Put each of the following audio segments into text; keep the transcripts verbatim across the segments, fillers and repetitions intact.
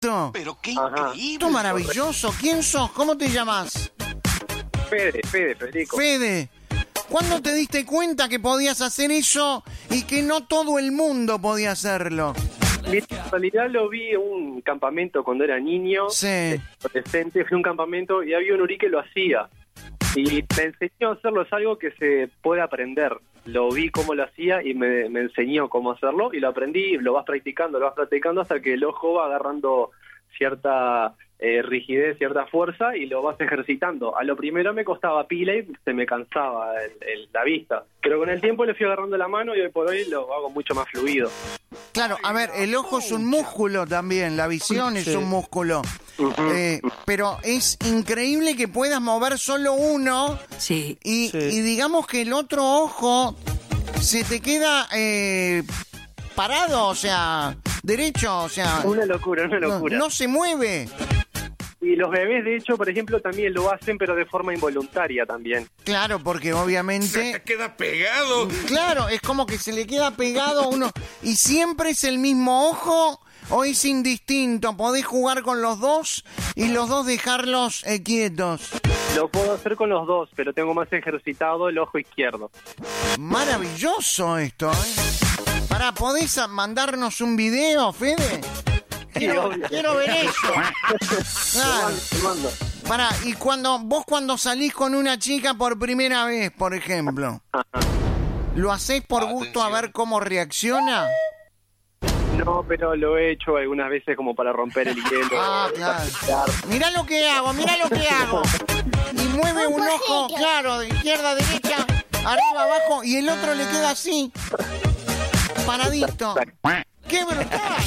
Pero qué Ajá. increíble. Esto maravilloso. ¿Quién sos? ¿Cómo te llamas? Fede, Fede, Federico. Fede. ¿Cuándo te diste cuenta que podías hacer eso y que no todo el mundo podía hacerlo? En realidad lo vi en un campamento cuando era niño, Sí. adolescente, fui a un campamento y había un urí que lo hacía. Y me enseñó a hacerlo, es algo que se puede aprender. Lo vi cómo lo hacía y me, me enseñó cómo hacerlo y lo aprendí, lo vas practicando, lo vas practicando hasta que el ojo va agarrando cierta eh, rigidez, cierta fuerza y lo vas ejercitando. A lo primero me costaba pila y se me cansaba el, el, la vista, pero con el tiempo le fui agarrando la mano y hoy por hoy lo hago mucho más fluido. Claro, a ver, el ojo es un músculo también, la visión es Sí. un músculo. Uh-huh. Eh, pero es increíble que puedas mover solo uno Sí. y, Sí. y digamos que el otro ojo se te queda eh, parado, o sea, derecho, o sea, Una locura, una no, locura. no se mueve. Y los bebés, de hecho, por ejemplo, también lo hacen, pero de forma involuntaria también. Claro, porque Se obviamente... te queda pegado. Claro, es como que se le queda pegado a uno. ¿Y siempre es el mismo ojo o es indistinto? ¿Podés jugar con los dos y los dos dejarlos eh, quietos? Lo puedo hacer con los dos, pero tengo más ejercitado el ojo izquierdo. Maravilloso esto, ¿eh? Pará, ¿podés a- mandarnos un video, Fede? Quiero, obvio. quiero ver eso. Claro. Te mando. Pará, y cuando vos cuando salís con una chica por primera vez, por ejemplo, ¿lo hacés por gusto a Atención. ver cómo reacciona? No, pero lo he hecho algunas veces como para romper el hielo. Ah, claro. Mirá lo que hago, mirá lo que hago. Y mueve un ojo, claro, de izquierda a derecha, arriba, abajo, y el otro le queda así, paradito. ¡Qué brutal!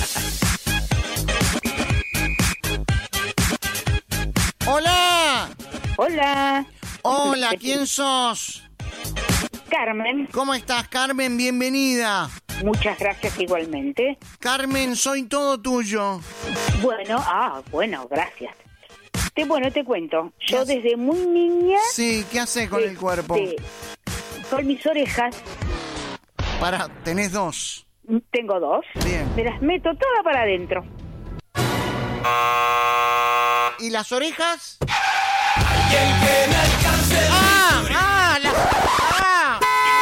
¡Hola! Hola, Hola, ¿quién sos? Carmen. ¿Cómo estás, Carmen? Bienvenida. Muchas gracias igualmente. Carmen, soy todo tuyo. Bueno, ah, bueno, gracias. Te, bueno, te cuento. Yo haces? desde muy niña... Sí, ¿qué haces con el cuerpo? este, con mis orejas, Para, tenés dos. tengo dos. Bien. Me las meto todas para adentro. ¿Y las orejas? ¡Ah! ¡Ah! La- ¡Ah!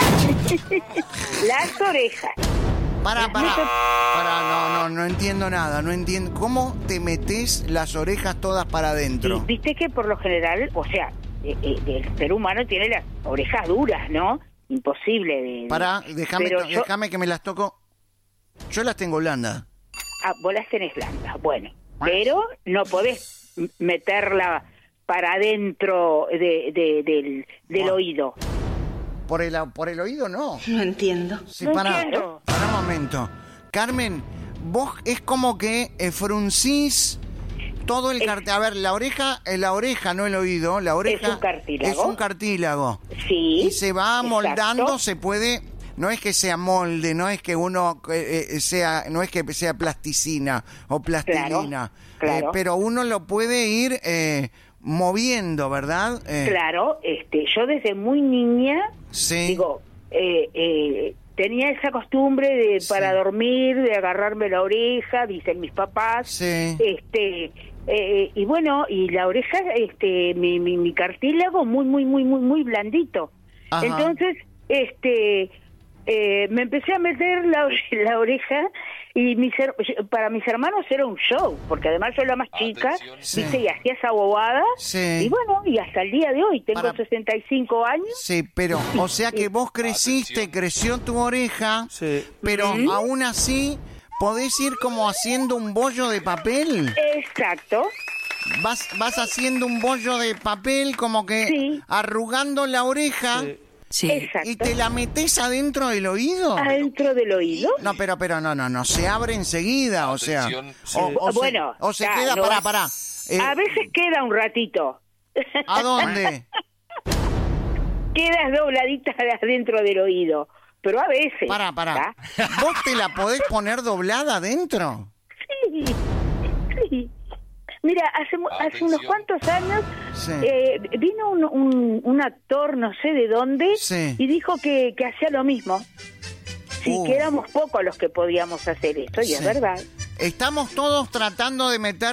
Las orejas. Para, para. Para, no, no, no entiendo nada. No entiendo. ¿Cómo te metes las orejas todas para Y adentro? viste que por lo general, o sea, eh, eh, el ser humano tiene las orejas duras, ¿no? Imposible de... Para, déjame Pero to- yo- déjame que me las toco. Yo las tengo blandas. Ah, vos las tenés blandas, bueno. Pero no podés m- meterla para adentro de, de- del, del Bueno. oído. Por el, por el oído, no. No entiendo. Sí, No para, entiendo. para un momento. Carmen, vos es como que eh, fruncís todo el Es- cartílago. A ver, la oreja, eh, la oreja, no el oído. La oreja un cartílago. es un cartílago. Sí. Y se va amoldando, exacto. se puede... No es que sea molde, no es que uno eh, eh, sea, no es que sea plasticina o plastilina, Claro, claro. Eh, pero uno lo puede ir eh, moviendo, ¿verdad? Eh, Claro, este, yo desde muy niña, Sí. digo, eh, eh, tenía esa costumbre de Sí. para dormir, de agarrarme la oreja, dicen mis papás. Sí. Este, eh, y bueno, y la oreja, este, mi, mi, mi cartílago muy, muy, muy, muy, muy blandito. Ajá. Entonces, este, eh, me empecé a meter la, ore- la oreja y mis, her- para mis hermanos era un show, porque además yo era la más chica, Atención. Sí. ¿viste? Y hacía esa bobada. Sí. Y bueno, y hasta el día de hoy, tengo Para- sesenta y cinco años. Sí, pero, o sea que vos creciste, Atención. creció tu oreja, Sí. pero aún así podés ir como haciendo un bollo de papel. Exacto. Vas, vas haciendo un bollo de papel como que Sí. arrugando la oreja Sí. Sí. Exacto. y te la metés adentro del oído. Adentro del oído. No, pero, pero, no, no, no, se abre enseguida, o sea. Atención. O, o se- Bueno, o se ya, queda, no pará, vas- pará. Eh, A veces queda un ratito. ¿A dónde? Quedas dobladita adentro del oído. Pero a veces. Pará, pará. ¿tá? ¿Vos te la podés poner doblada adentro? Sí, sí. Mira, hace, mu- hace Atención. unos cuantos años Sí. eh, vino un, un, un actor, no sé de dónde, Sí. y dijo que, que hacía lo mismo. Sí, Uh. que éramos pocos los que podíamos hacer esto, y es Sí. verdad. estamos todos tratando de meter